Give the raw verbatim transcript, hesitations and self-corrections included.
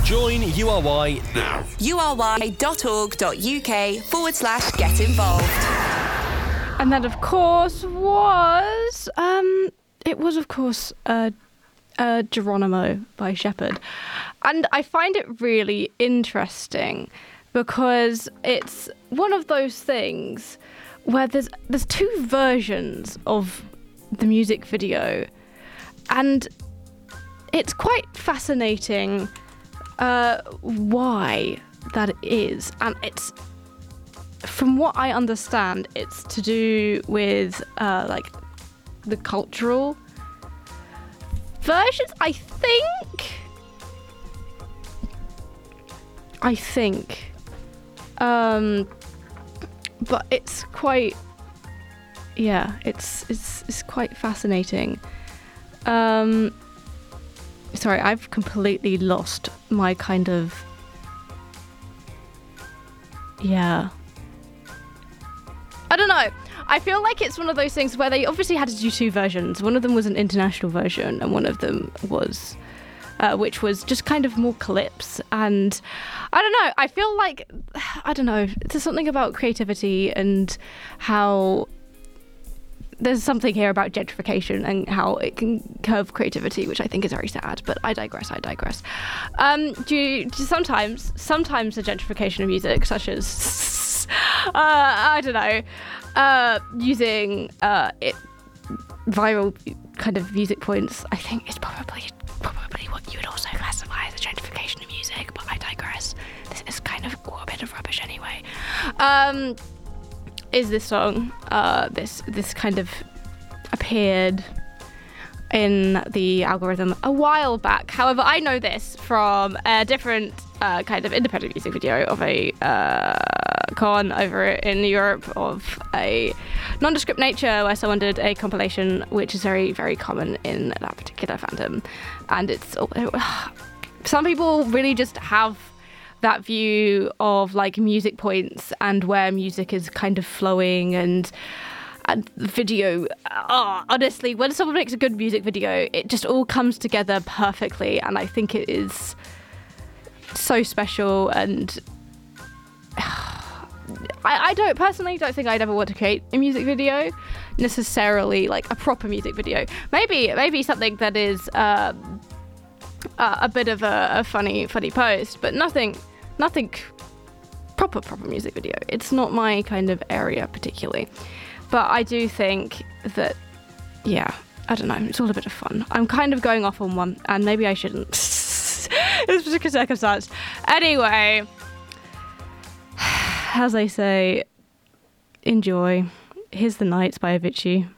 Join U R Y now. U R Y dot org dot U K forward slash get involved. And that, of course, was, um, it was, of course, uh, uh, Geronimo by Shepherd. And I find it really interesting because it's one of those things where there's there's two versions of the music video, and it's quite fascinating uh, why that is. And it's, from what I understand, it's to do with uh, like the cultural versions. I think. I think. Um, but it's quite. Yeah, it's it's it's quite fascinating. Um, sorry, I've completely lost my kind of. Yeah. I don't know. I feel like it's one of those things where they obviously had to do two versions. One of them was an international version, and one of them was, uh, which was just kind of more clips. And I don't know. I feel like, I don't know. There's something about creativity and how there's something here about gentrification and how it can curb creativity, which I think is very sad. But I digress. I digress. Um, do you, do you sometimes, sometimes the gentrification of music, such as, uh, I don't know, uh, using uh, it, viral kind of music points, I think is probably probably what you would also classify as a gentrification of music. But I digress. This is kind of a bit of rubbish anyway. Um, is this song? Uh, this this kind of appeared in the algorithm a while back. However, I know this from a different uh, kind of independent music video of a uh, con over in Europe of a nondescript nature where someone did a compilation, which is very, very common in that particular fandom. And it's some people really just have that view of like music points and where music is kind of flowing and and the video, oh, honestly, when someone makes a good music video, it just all comes together perfectly. And I think it is so special. And I, I don't, personally, don't think I'd ever want to create a music video, necessarily, like a proper music video. Maybe, maybe something that is um, uh, a bit of a, a funny, funny post, but nothing, nothing proper, proper music video. It's not my kind of area particularly. But I do think that, yeah, I don't know, it's all a bit of fun. I'm kind of going off on one, and maybe I shouldn't. In this particular circumstance. Anyway, as I say, enjoy. Here's The Nights by Avicii.